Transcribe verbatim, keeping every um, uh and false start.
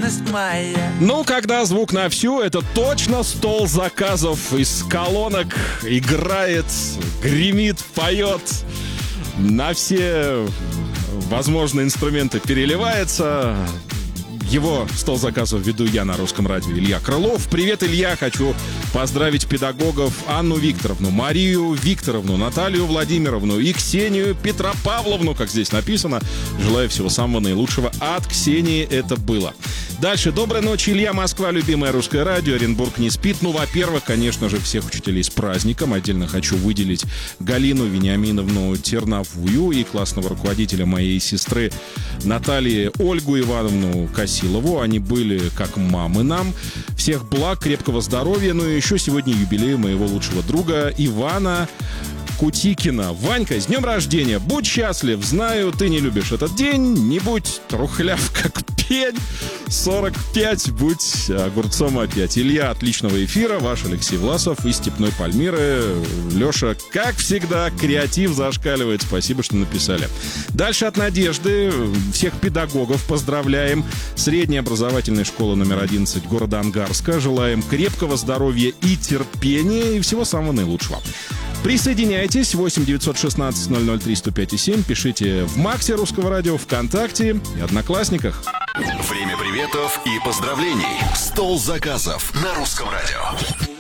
верность моя. Ну, когда звук на всю, это точно стол заказов из колонок. Играет, гремит, поет. На все возможные инструменты переливается. Его стол заказов веду я на Русском радио, Илья Крылов. Привет, Илья! Хочу поздравить педагогов Анну Викторовну, Марию Викторовну, Наталью Владимировну и Ксению Петропавловну, как здесь написано. Желаю всего самого наилучшего. От Ксении это было. Дальше. Доброй ночи, Илья, Москва, любимое Русское радио. Оренбург не спит. Ну, во-первых, конечно же, всех учителей с праздником. Отдельно хочу выделить Галину Вениаминовну Терновую и классного руководителя моей сестры Натальи Ольгу Ивановну Косилову. Они были как мамы нам. Всех благ, крепкого здоровья. Ну и еще сегодня юбилей моего лучшего друга Ивана Кутикина. Ванька, с днем рождения! Будь счастлив! Знаю, ты не любишь этот день. Не будь трухляв, как пень. сорок пять, будь огурцом опять. Илья, отличного эфира. Ваш Алексей Власов из Степной Пальмиры. Леша, как всегда, креатив зашкаливает. Спасибо, что написали. Дальше от Надежды. Всех педагогов поздравляем. Средняя образовательная школа номер одиннадцать города Ангарска. Желаем крепкого здоровья и терпения. И всего самого наилучшего. Присоединяйтесь. восемь девятьсот шестнадцать ноль ноль три сто пять и семь. Пишите в Максе Русского радио, ВКонтакте и Одноклассниках. Время приветов и поздравлений. Стол заказов на Русском радио.